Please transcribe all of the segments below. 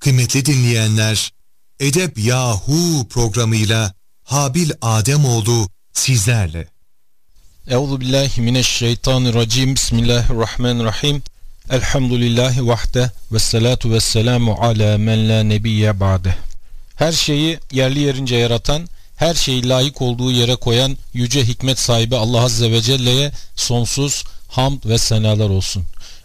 Kıymetli dinleyenler, Edeb Yahu programıyla Habil Ademoğlu sizlerle. Euzubillahimineşşeytanirracim. Bismillahirrahmanirrahim. Elhamdülillahi vahde ve salatu ve selamu ala men la nebiyye ba'de. Her şeyi yerli yerince yaratan, her şeyi layık olduğu yere koyan yüce hikmet sahibi Allah Azze ve Celle'ye sonsuz hamd ve senalar olsun.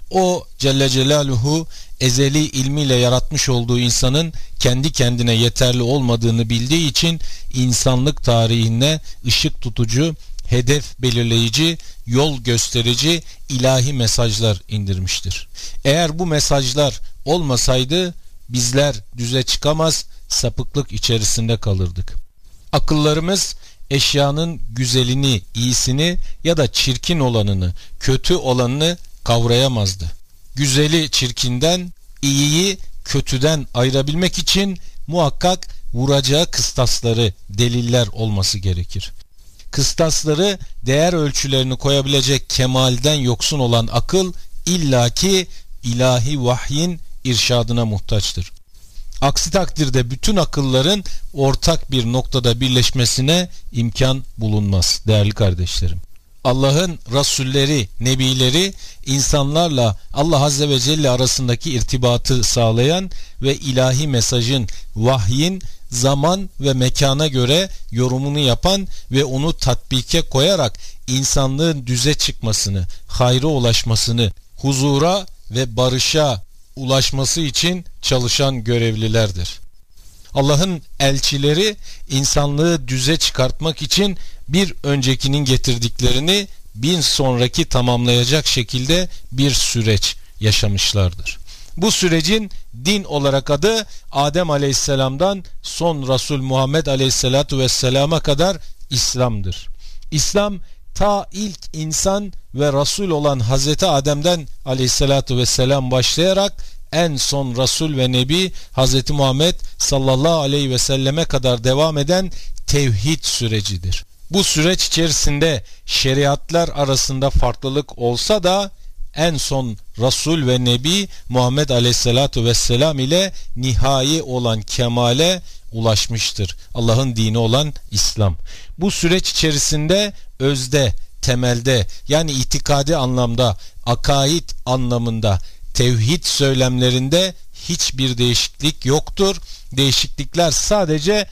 O Celle Celaluhu ezeli ilmiyle yaratmış olduğu insanın kendi kendine yeterli olmadığını bildiği için insanlık tarihine ışık tutucu, hedef belirleyici, yol gösterici ilahi mesajlar indirmiştir. Eğer bu mesajlar olmasaydı bizler düze çıkamaz, sapıklık içerisinde kalırdık. Akıllarımız eşyanın güzelini, iyisini ya da çirkin olanını, kötü olanını kavrayamazdı. Güzeli çirkinden, iyiyi kötüden ayırabilmek için muhakkak vuracağı kıstasları, deliller olması gerekir. Kıstasları, değer ölçülerini koyabilecek kemalden yoksun olan akıl illaki ilahi vahyin irşadına muhtaçtır. Aksi takdirde bütün akılların ortak bir noktada birleşmesine imkan bulunmaz değerli kardeşlerim. Allah'ın rasulleri, nebileri insanlarla Allah Azze ve Celle arasındaki irtibatı sağlayan ve ilahi mesajın, vahyin zaman ve mekana göre yorumunu yapan ve onu tatbike koyarak insanlığın düze çıkmasını, hayra ulaşmasını, huzura ve barışa ulaşması için çalışan görevlilerdir. Allah'ın elçileri insanlığı düze çıkartmak için bir öncekinin getirdiklerini bir sonraki tamamlayacak şekilde bir süreç yaşamışlardır. Bu sürecin din olarak adı Adem Aleyhisselam'dan son Resul Muhammed Aleyhisselatu Vesselam'a kadar İslam'dır. İslam ta ilk insan ve Resul olan Hazreti Adem'den Aleyhisselatu Vesselam başlayarak en son Resul ve Nebi Hazreti Muhammed sallallahu aleyhi ve selleme kadar devam eden tevhid sürecidir. Bu süreç içerisinde şeriatlar arasında farklılık olsa da en son Resul ve Nebi Muhammed Aleyhisselatu Vesselam ile nihai olan kemale ulaşmıştır. Allah'ın dini olan İslam. Bu süreç içerisinde özde, temelde yani itikadi anlamda, akaid anlamında, tevhid söylemlerinde hiçbir değişiklik yoktur. Değişiklikler sadece